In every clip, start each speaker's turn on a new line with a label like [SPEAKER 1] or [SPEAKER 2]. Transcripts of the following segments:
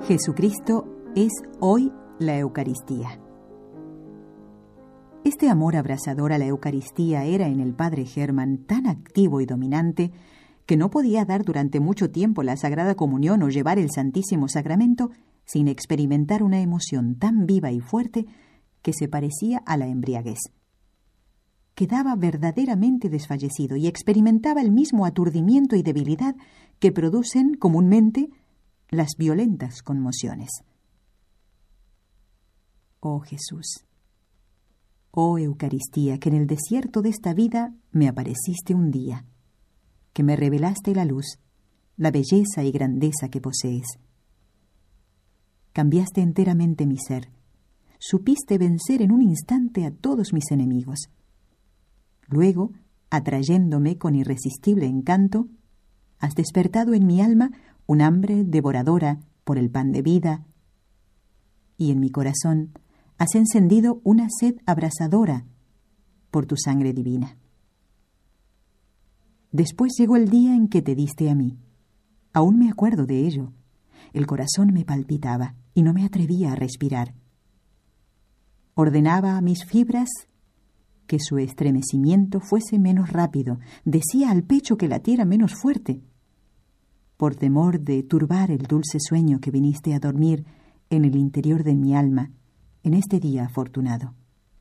[SPEAKER 1] Jesucristo es hoy la Eucaristía. Este amor abrasador a la Eucaristía era en el padre Hermann tan activo y dominante que no podía dar durante mucho tiempo la Sagrada Comunión o llevar el Santísimo Sacramento sin experimentar una emoción tan viva y fuerte que se parecía a la embriaguez. Quedaba verdaderamente desfallecido y experimentaba el mismo aturdimiento y debilidad que producen comúnmente las violentas conmociones. Oh Jesús, oh Eucaristía, que en el desierto de esta vida me apareciste un día, que me revelaste la luz, la belleza y grandeza que posees. Cambiaste enteramente mi ser, supiste vencer en un instante a todos mis enemigos. Luego, atrayéndome con irresistible encanto, has despertado en mi alma un hambre devoradora por el pan de vida, y en mi corazón has encendido una sed abrasadora por tu sangre divina. Después llegó el día en que te diste a mí. Aún me acuerdo de ello. El corazón me palpitaba y no me atrevía a respirar. Ordenaba a mis fibras que su estremecimiento fuese menos rápido, decía al pecho que latiera menos fuerte, por temor de turbar el dulce sueño que viniste a dormir en el interior de mi alma en este día afortunado.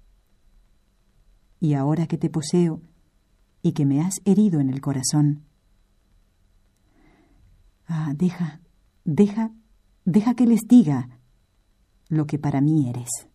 [SPEAKER 1] Y ahora que te poseo y que me has herido en el corazón, deja que les diga lo que para mí eres.